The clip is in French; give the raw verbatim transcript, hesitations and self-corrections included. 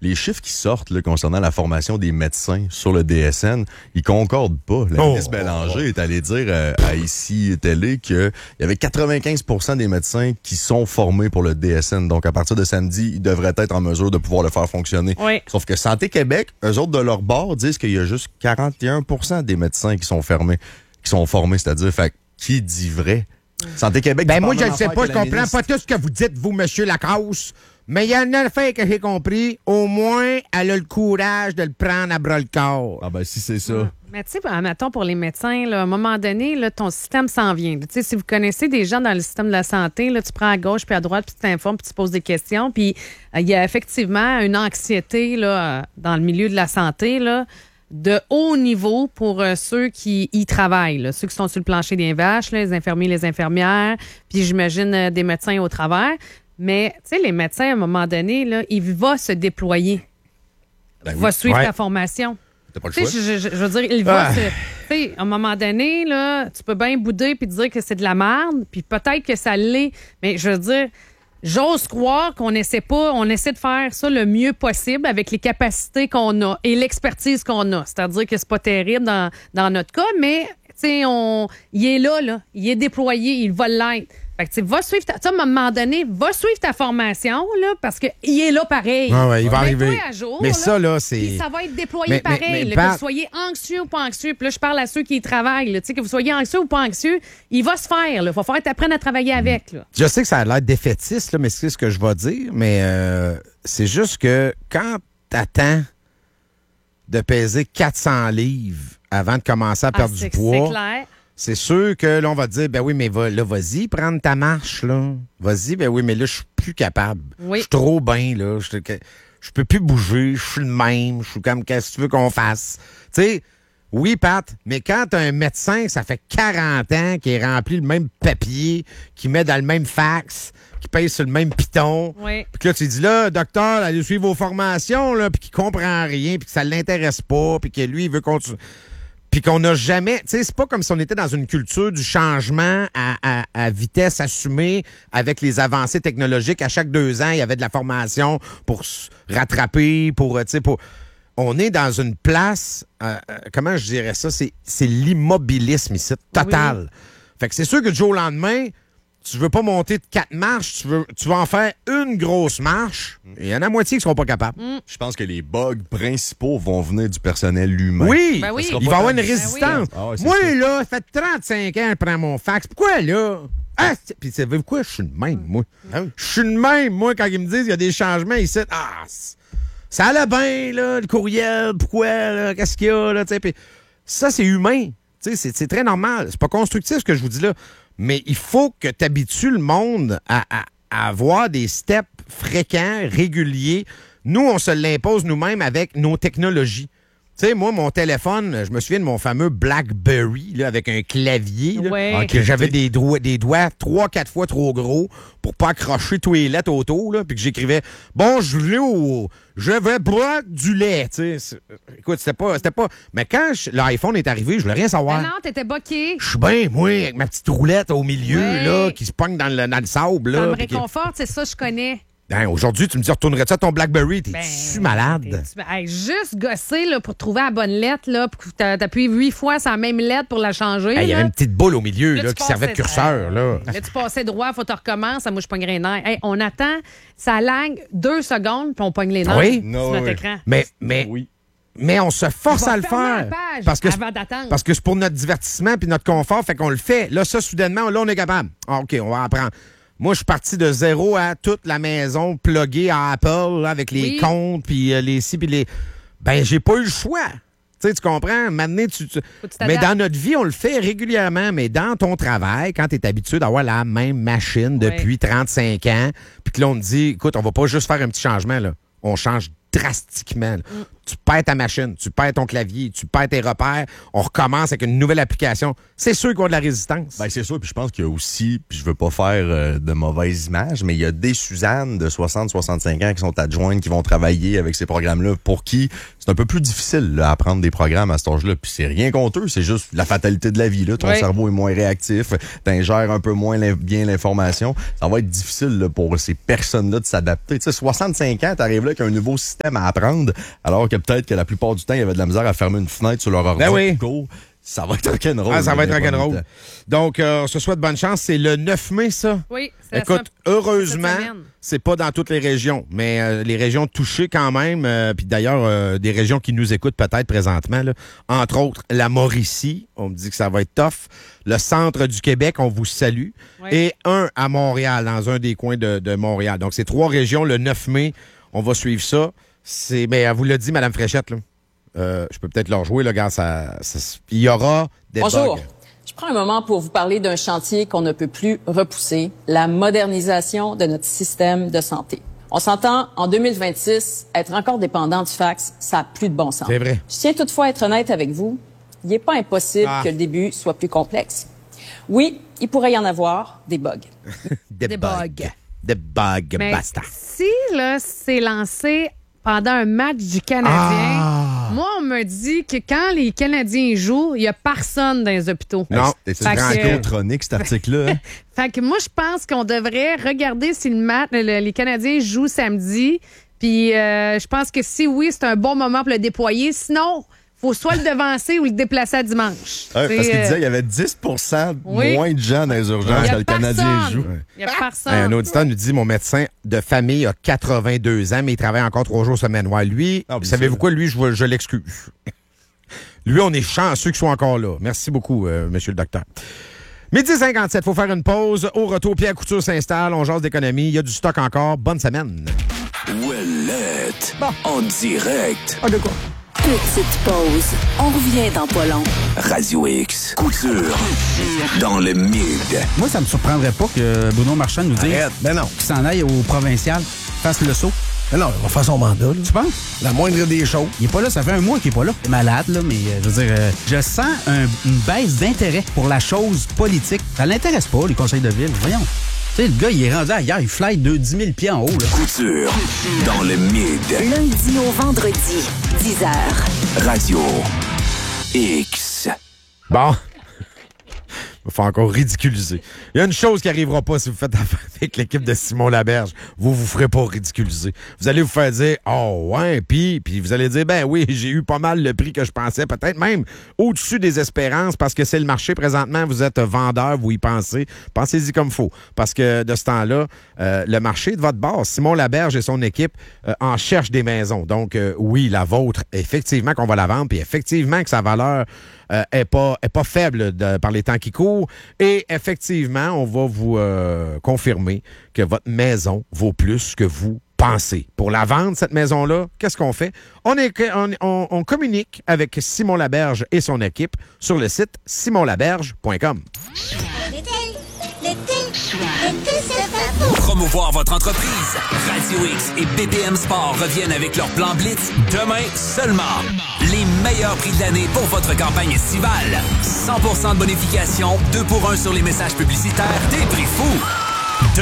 les chiffres qui sortent là, concernant la formation des médecins sur le D S N, ils concordent pas. La Oh, ministre Bélanger oh, oh. est allée dire euh, à Ici Télé qu'il y avait quatre-vingt-quinze pour cent des médecins qui sont formés pour le D S N. Donc, à partir de samedi, ils devraient être en mesure de pouvoir le faire fonctionner. Oui. Sauf que Santé Québec, eux autres, de leur bord, disent qu'il y a juste quarante et un pour cent des médecins qui sont fermés, qui sont formés. C'est-à-dire, fait, qui dit vrai? Santé Québec... Ben moi, je ne sais pas, je comprends ministre. Pas tout ce que vous dites, vous, monsieur Lacasse. Mais il y a une affaire que j'ai compris. Au moins, elle a le courage de le prendre à bras-le-corps. Ah ben, si c'est ça. Mais tu sais, mettons pour les médecins, là, à un moment donné, là, ton système s'en vient. Tu sais, si vous connaissez des gens dans le système de la santé, là, tu prends à gauche puis à droite, puis tu t'informes, puis tu poses des questions. Puis il euh, y a effectivement une anxiété là, dans le milieu de la santé là, de haut niveau pour euh, ceux qui y travaillent, là, ceux qui sont sur le plancher des vaches, là, les infirmiers, les infirmières, puis j'imagine euh, des médecins au travers. Mais, tu sais, les médecins, à un moment donné, là, il va se déployer. Ben il oui. va suivre ouais. ta formation. T'as pas le choix. Je, je, je veux dire, il va ah. se... Tu sais, à un moment donné, là, tu peux bien bouder puis te dire que c'est de la merde, puis peut-être que ça l'est. Mais je veux dire, j'ose croire qu'on essaie pas, on essaie de faire ça le mieux possible avec les capacités qu'on a et l'expertise qu'on a. C'est-à-dire que c'est pas terrible dans, dans notre cas, mais, tu sais, on... il est là, là. Il est déployé, il va l'être. Fait que, tu va suivre ta, à un moment donné, va suivre ta formation, là, parce qu'il est là pareil. Ouais, ouais, il va Mets-toi arriver. à jour, mais là, ça, là, c'est... puis ça va être déployé mais, pareil. Mais, mais, là, Pat... que vous soyez anxieux ou pas anxieux. Puis là, je parle à ceux qui y travaillent. Là, que vous soyez anxieux ou pas anxieux, il va se faire. Il va falloir t'apprendre à travailler avec. Là. Je sais que ça a l'air défaitiste, là, mais c'est ce que je vais dire. Mais euh, c'est juste que quand t'attends de peser quatre cents livres avant de commencer à perdre ah, du poids... C'est clair. C'est sûr que là, on va te dire, ben oui, mais va, là, vas-y, prendre ta marche, là. Vas-y, ben oui, mais là, je suis plus capable. Oui. Je suis trop bien, là. Je je peux plus bouger, je suis le même, je suis comme, qu'est-ce que tu veux qu'on fasse? Tu sais, oui, Pat, mais quand t'as un médecin, ça fait quarante ans, qui est rempli le même papier, qui met dans le même fax, qui paye sur le même piton, Oui. puis que là, tu dis, là, docteur, allez suivre vos formations, là, puis qu'il comprend rien, puis que ça l'intéresse pas, puis que lui, il veut continuer. Puis qu'on n'a jamais... Tu sais, c'est pas comme si on était dans une culture du changement à, à, à vitesse assumée avec les avancées technologiques. À chaque deux ans, il y avait de la formation pour se rattraper, pour... Tu sais, pour... On est dans une place... Euh, comment je dirais ça? C'est, c'est l'immobilisme ici, total. Oui. Fait que c'est sûr que du jour au lendemain, tu veux pas monter de quatre marches, tu veux, tu vas en faire une grosse marche. Il y en a moitié qui seront pas capables. Mm. Je pense que les bugs principaux vont venir du personnel humain. Oui, ben oui. il va y avoir une résistance. Ben oui. Ah ouais, moi, ça. là, ça fait trente-cinq ans que je prends mon fax. Pourquoi, là? Ah, puis savez-vous quoi? Je suis le même, moi. Je suis le même, moi, quand ils me disent qu'il y a des changements ici. Ah, ça allait bien, là, le courriel. Pourquoi, là? Qu'est-ce qu'il y a, là? Puis ça, c'est humain. C'est, c'est très normal. C'est pas constructif, ce que je vous dis là. Mais il faut que tu habitues le monde à, à, à avoir des steps fréquents, réguliers. Nous, on se l'impose nous-mêmes avec nos technologies. Tu sais, moi, mon téléphone, je me souviens de mon fameux BlackBerry là, avec un clavier. Là, ouais. que j'avais des doigts, des doigts trois, quatre fois trop gros pour pas accrocher tous les lettres autour. Là, puis que j'écrivais « Bon, je voulais au... je vais boire du lait. » Tu sais, écoute, c'était pas, c'était pas... Mais quand je... l'iPhone est arrivé, je voulais rien savoir. Ben non, t'étais boqué. Je suis bien, moi, avec ma petite roulette au milieu, ouais. là, qui se pogne dans le, dans le sable. Là, ça me qui... réconforte, c'est ça, je connais. Ben, aujourd'hui, tu me dis, retournerais-tu à ton BlackBerry? T'es-tu ben, malade? T'es-tu... Hey, juste gosser là, pour trouver la bonne lettre, là, pour que t'appuies huit fois sur la même lettre pour la changer. Il y avait une petite boule au milieu là, là, qui servait de curseur. Là. Là, tu passais droit, faut que tu recommences. Moi, je pogne les nerfs. Hey, on attend, ça lag deux secondes, puis on pogne les nerfs oui? sur no, notre oui. écran. Mais, mais, oui. mais on se force à le faire. Parce que, avant d'attendre. parce que c'est pour notre divertissement puis notre confort, fait qu'on le fait. Là, ça, soudainement, là, on est capable. Ah, OK, on va apprendre. Moi, je suis parti de zéro à toute la maison pluguée à Apple là, avec les oui. comptes, puis euh, les ci, puis les... Ben, j'ai pas eu le choix. Tu sais, tu comprends? Maintenant, tu, tu... Mais dans notre vie, on le fait régulièrement. Mais dans ton travail, quand tu es habitué d'avoir la même machine depuis ouais. trente-cinq ans, puis que là, on te dit, écoute, on va pas juste faire un petit changement, là. On change drastiquement. Mm. Tu perds ta machine, tu perds ton clavier, tu perds tes repères, on recommence avec une nouvelle application. C'est sûr qu'il y a de la résistance. Ben c'est sûr, puis je pense qu'il y a aussi, puis je veux pas faire euh, de mauvaises images, mais il y a des Suzanne de soixante à soixante-cinq ans qui sont adjointes, qui vont travailler avec ces programmes-là, pour qui c'est un peu plus difficile là, à apprendre des programmes à cet âge-là. Puis c'est rien contre eux, c'est juste la fatalité de la vie. Là. Ton oui. cerveau est moins réactif, t'ingères un peu moins l'in- bien l'information. Ça va être difficile là, pour ces personnes-là de s'adapter. Tu sais, soixante-cinq ans, t'arrives là avec un nouveau système système à apprendre, alors que peut-être que la plupart du temps, il y avait de la misère à fermer une fenêtre sur leur ordi. Ben oui. Court. Ça va être rock'n'roll. Ah, ça va être rock'n'roll. rock'n'roll. Donc, euh, on se souhaite bonne chance. C'est le neuf mai, ça? Oui, c'est la Écoute, semaine- heureusement, cette semaine. c'est pas dans toutes les régions, mais euh, les régions touchées quand même, euh, puis d'ailleurs, euh, des régions qui nous écoutent peut-être présentement, là, entre autres, la Mauricie, on me dit que ça va être tough, le centre du Québec, on vous salue, Oui. et un à Montréal, dans un des coins de, de Montréal. Donc, c'est trois régions, le neuf mai, on va suivre ça. C'est, mais elle vous l'a dit, Mme Fréchette, là. Euh, je peux peut-être leur jouer, là, gars, ça, ça- il y aura des Bonjour. bugs. Je prends un moment pour vous parler d'un chantier qu'on ne peut plus repousser, la modernisation de notre système de santé. On s'entend, en deux mille vingt-six, être encore dépendant du fax, ça n'a plus de bon sens. C'est vrai. Je tiens toutefois à être honnête avec vous. Il n'est pas impossible Ah. que le début soit plus complexe. Oui, il pourrait y en avoir des bugs. Des, Des bugs. bugs. Des bugs, Mais basta. si là, c'est lancé pendant un match du Canadien, Ah! moi, on me dit que quand les Canadiens jouent, il n'y a personne dans les hôpitaux. Non, c'est Fait que- psychotronique, cet article-là. Hein? Fait que moi, je pense qu'on devrait regarder si le match, le- les Canadiens jouent samedi. Puis euh, je pense que si oui, c'est un bon moment pour le déployer. Sinon, faut soit le devancer ou le déplacer à dimanche. Ouais, C'est, parce qu'il euh, disait qu'il y avait dix pour cent Oui. moins de gens dans les urgences il y quand a le Canadien personne. joue. Il y a personne. Un auditeur nous dit, mon médecin de famille a quatre-vingt-deux ans, mais il travaille encore trois jours semaine. Ouais, lui, Ah, puis savez-vous ça. quoi? Lui, je, je l'excuse. Lui, on est chanceux qu'il soit encore là. Merci beaucoup, euh, monsieur le docteur. Midi cinquante-sept, faut faire une pause. Au retour, Pierre Couture s'installe. On jase d'économie. Il y a du stock encore. Bonne semaine. Ouellette. En direct. Ah, de quoi? Petite pause. On revient dans pas long. Radio X. Couture. Dans le mid. Moi, ça me surprendrait pas que Bruno Marchand nous dise Arrête, ben non. qu'il s'en aille au provincial, fasse le saut. Ben non, il va faire son mandat, là. Tu penses? La moindre des choses. Il est pas là, ça fait un mois qu'il est pas là. Il est malade, là, mais euh, je veux dire, euh, je sens un- une baisse d'intérêt pour la chose politique. Ça l'intéresse pas, les conseils de ville. Voyons. Tu sais, le gars, il est rendu ailleurs, il fly de dix mille pieds en haut, là. Couture. Dans le mid. Lundi au vendredi, dix heures. Radio X. Bon. Il va falloir encore ridiculiser. Il y a une chose qui n'arrivera pas si vous faites affaire avec l'équipe de Simon Laberge. Vous vous ferez pas ridiculiser. Vous allez vous faire dire, oh ouais, puis, puis vous allez dire, ben oui, j'ai eu pas mal le prix que je pensais, peut-être même au-dessus des espérances, parce que c'est le marché présentement, vous êtes vendeur, vous y pensez. Pensez-y comme faut. Parce que de ce temps-là, euh, le marché est de votre base. Simon Laberge et son équipe euh, en cherchent des maisons. Donc, euh, oui, la vôtre, effectivement qu'on va la vendre, puis effectivement que sa valeur euh, est pas, est pas faible de- par les temps qui courent. Et effectivement, on va vous euh, confirmer que votre maison vaut plus que vous pensez. Pour la vendre, cette maison-là, qu'est-ce qu'on fait? On, est, on, on- on communique avec Simon Laberge et son équipe sur le site simon laberge point com. L'été, l'été, l'été, c'est fait pour. Promouvoir votre entreprise. Radio X et B P M Sport reviennent avec leur plan Blitz demain seulement. Les meilleurs prix de l'année pour votre campagne estivale. cent pour cent de bonification, deux pour un sur les messages publicitaires, des prix fous.